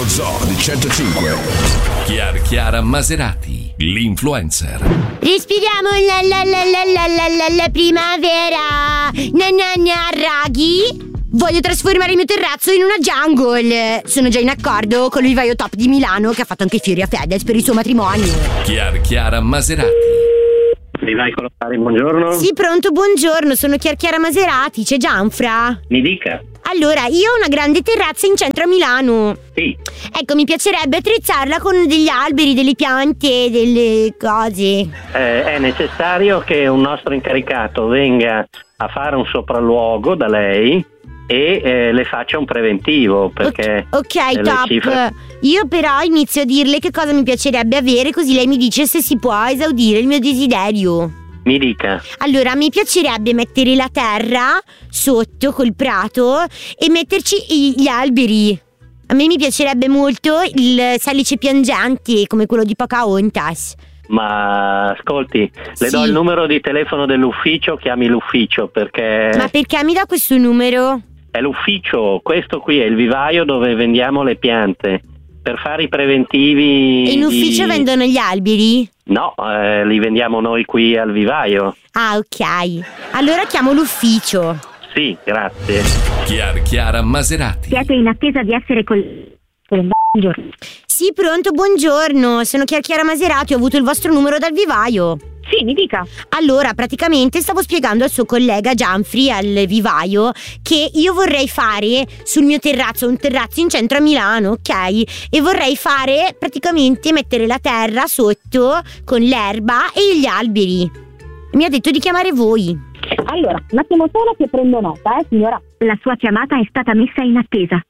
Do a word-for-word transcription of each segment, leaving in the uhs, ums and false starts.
Zoo di centocinque. Chiara Chiara Maserati, l'influencer. Respiriamo la la la la la la la, la primavera. Na na na raghi. Voglio trasformare il mio terrazzo in una jungle. Sono già in accordo con il vivaio top di Milano, che ha fatto anche fiori a Fedez per il suo matrimonio. Chiara Chiara Maserati. Vivaio Colossali, buongiorno. Sì, pronto, buongiorno, sono Chiara Chiara Maserati. C'è Gianfra? Mi dica. Allora, io ho una grande terrazza in centro a Milano. Sì. Ecco, mi piacerebbe attrezzarla con degli alberi, delle piante, delle cose. Eh, è necessario che un nostro incaricato venga a fare un sopralluogo da lei e eh, le faccia un preventivo, perché ok, le top. cifre... Io però inizio a dirle che cosa mi piacerebbe avere, così lei mi dice se si può esaudire il mio desiderio. Mi dica. Allora, mi piacerebbe mettere la terra sotto col prato e metterci i- gli alberi. A me mi piacerebbe molto il salice piangente, come quello di Pocahontas. Ma ascolti, le Sì. do il numero di telefono dell'ufficio, chiami l'ufficio, perché Ma perché mi dà questo numero? è l'ufficio, questo qui è il vivaio dove vendiamo le piante. Per fare i preventivi... E in ufficio di... vendono gli alberi? No, eh, li vendiamo noi qui al vivaio. Ah, ok. Allora chiamo l'ufficio. Sì, grazie. Chiara Chiara Maserati. Siete in attesa di essere col... Buongiorno. Sì, pronto, buongiorno. Sono Chiara Chiara Maserati, ho avuto il vostro numero dal vivaio. Sì, mi dica. Allora, praticamente stavo spiegando al suo collega Gianfri, al vivaio, che io vorrei fare sul mio terrazzo, un terrazzo in centro a Milano, ok? E vorrei fare, praticamente, mettere la terra sotto con l'erba e gli alberi. Mi ha detto di chiamare voi. Allora, un attimo solo che prendo nota, eh signora. La sua chiamata è stata messa in attesa.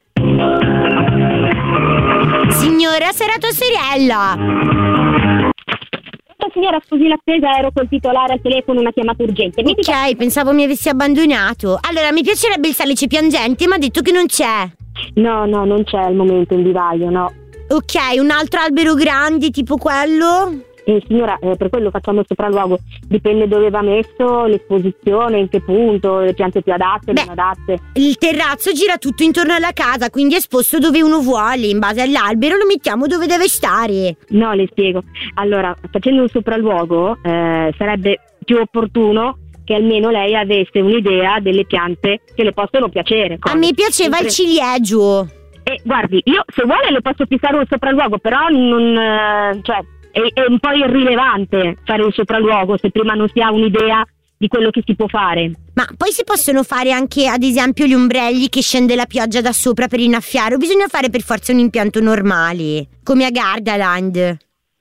Signora, sarà tua sorella. Signora, scusi l'attesa, ero col titolare al telefono, una chiamata urgente. Mi dica... Ok, pensavo mi avessi abbandonato. Allora, mi piacerebbe il salice piangente, ma ha detto che non c'è. No, no, non c'è al momento in vivaio, no. Ok, un altro albero grande, tipo quello? Eh, signora, eh, per quello facciamo il sopralluogo. Dipende dove va messo, l'esposizione, in che punto, le piante più adatte, Beh, meno adatte. Il terrazzo gira tutto intorno alla casa, quindi è esposto dove uno vuole. In base all'albero lo mettiamo dove deve stare. No, le spiego. Allora, facendo un sopralluogo, eh, sarebbe più opportuno che almeno lei avesse un'idea delle piante che le possono piacere. A me piaceva il ciliegio. E guardi, io se vuole le posso fissare un sopralluogo, però non, eh, cioè, è, è un po' irrilevante fare un sopralluogo se prima non si ha un'idea di quello che si può fare. Ma poi si possono fare anche, ad esempio, gli ombrelli che scende la pioggia da sopra per innaffiare, o bisogna fare per forza un impianto normale, come a Gardaland?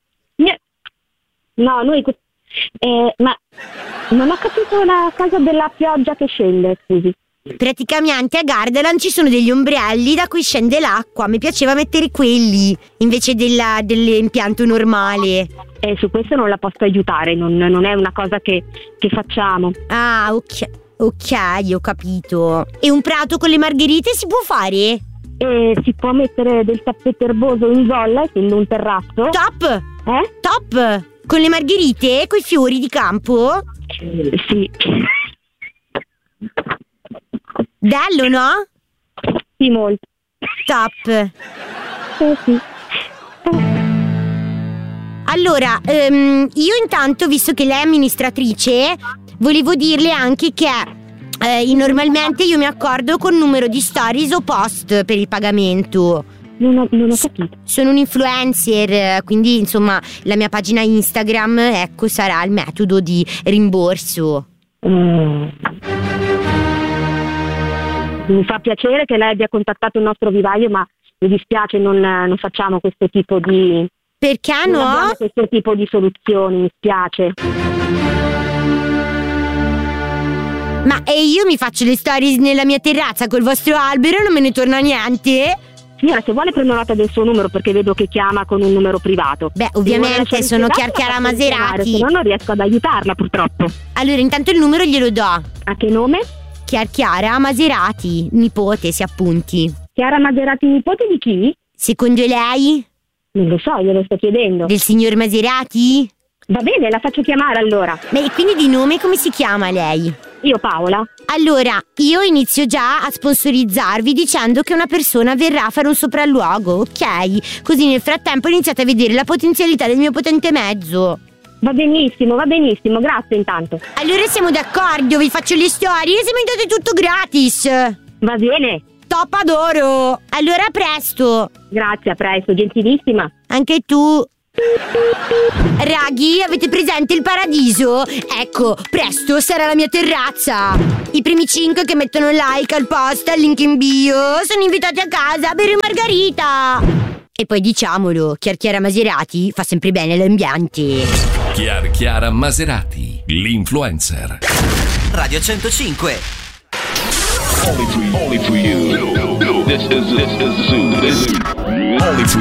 No, noi... Eh, ma non ho capito la cosa della pioggia che scende, scusi. Praticamente a Gardaland ci sono degli ombrelli da cui scende l'acqua. Mi piaceva mettere quelli invece della, dell'impianto normale. Eh, su questo non la posso aiutare, non, non è una cosa che, che facciamo. Ah, ok, ok, ho capito. E un prato con le margherite si può fare? E si può mettere del tappeto erboso in zolla, essendo un terrazzo. Top! Eh? Top! Con le margherite? Coi fiori di campo? Sì. Bello, no? Sì, molto. Top! Eh, sì. Allora, ehm, io intanto, visto che lei è amministratrice, volevo dirle anche che eh, normalmente io mi accordo con numero di stories o post per il pagamento. Non ho, non ho capito. Sono un influencer, quindi insomma la mia pagina Instagram, ecco, sarà il metodo di rimborso. Mm. Mi fa piacere che lei abbia contattato il nostro vivaio, ma mi dispiace, non, non facciamo questo tipo di... Perché non no? abbiamo questo tipo di soluzioni, mi spiace. Ma e io mi faccio le stories nella mia terrazza col vostro albero e non me ne torna niente? Signora, se vuole prendo nota del suo numero, perché vedo che chiama con un numero privato. Beh, ovviamente sono Chiara Chiara Maserati. Se no non riesco ad aiutarla, purtroppo. Allora, intanto il numero glielo do. A che nome? Chiara Chiara Maserati, nipote, si appunti. Chiara Maserati, nipote di chi? Secondo lei? Non lo so, glielo sto chiedendo. Del signor Maserati? Va bene, la faccio chiamare allora. Ma e quindi di nome come si chiama lei? Io Paola. Allora, io inizio già a sponsorizzarvi dicendo che una persona verrà a fare un sopralluogo, ok? Così nel frattempo iniziate a vedere la potenzialità del mio potente mezzo. Va benissimo, va benissimo, grazie intanto. Allora siamo d'accordo, vi faccio le storie e se mi date tutto gratis. Va bene. Top, adoro. Allora a presto. Grazie, a presto, gentilissima. Anche tu. Raghi, avete presente il paradiso? Ecco, presto sarà la mia terrazza. I primi cinque che mettono like al post, al link in bio, sono invitati a casa a bere margarita. E poi diciamolo, Chiara Chiara Maserati fa sempre bene all'ambiente. Chiara Chiara Maserati, l'influencer. Radio centocinque. Only for you. Only for you. This is this is Zoo. This is only for